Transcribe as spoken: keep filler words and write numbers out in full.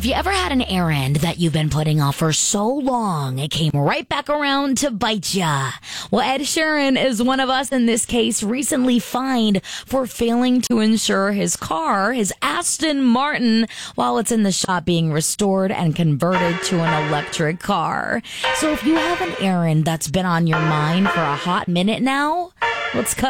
Have you ever had an errand that you've been putting off for so long it came right back around to bite ya? Well, Ed Sheeran is one of us in this case, recently fined for failing to insure his car, his Aston Martin, while it's in the shop being restored and converted to an electric car. So if you have an errand that's been on your mind for a hot minute now, let's cut